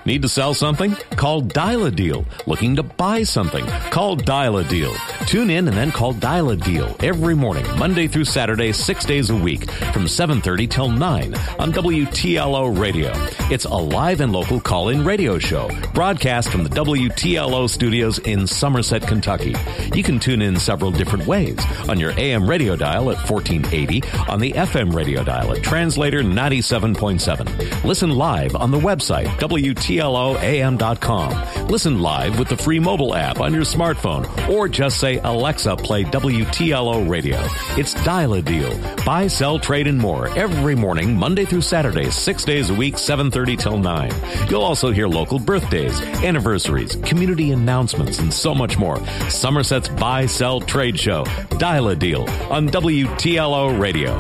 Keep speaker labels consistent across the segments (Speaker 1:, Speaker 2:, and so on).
Speaker 1: Need to sell something? Call Dial a Deal. Looking to buy something? Call Dial a Deal. Tune in and then call Dial a Deal every morning, Monday through Saturday, 6 days a week, from 7:30 till 9 on WTLO Radio. It's a live and local call-in radio show, broadcast from the WTLO studios in Somerset, Kentucky. You can tune in several different ways. On your AM radio dial at 1480, on the FM radio dial at Translator 97.7. Listen live on the website, WTLOAM.com. Listen live with the free mobile app on your smartphone, or just say, Alexa, play WTLO Radio. It's Dial a Deal. Buy, sell, trade, and more every morning, Monday through Saturday, 6 days a week, 7:30 till 9. You'll also hear local birthdays, anniversaries, community announcements, and so much more. Somerset's Buy, Sell, Trade Show. Dial a Deal on WTLO Radio.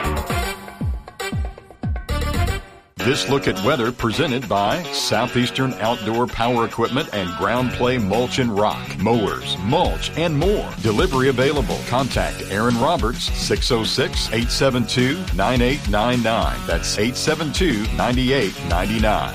Speaker 2: This look at weather presented by Southeastern Outdoor Power Equipment and Ground Play Mulch and Rock. Mowers, mulch, and more. Delivery available. Contact Aaron Roberts, 606-872-9899. That's 872-9899.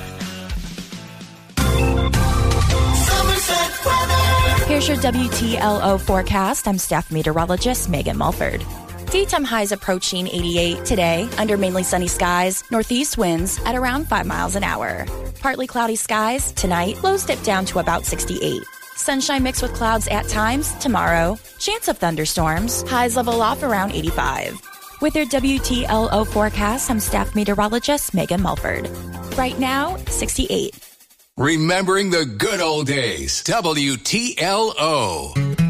Speaker 3: Here's your WTLO forecast. I'm staff meteorologist Megan Mulford. Daytime highs approaching 88 today under mainly sunny skies, northeast winds at around 5 miles an hour. Partly cloudy skies tonight, lows dip down to about 68. Sunshine mixed with clouds at times tomorrow. Chance of thunderstorms, highs level off around 85. With your WTLO forecast, I'm staff meteorologist Megan Mulford. Right now, 68.
Speaker 4: Remembering the good old days. WTLO.